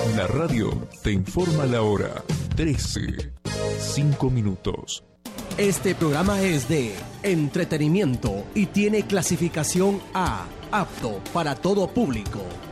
La radio te informa la hora. 13:05. Este programa es de entretenimiento y tiene clasificación A, apto para todo público.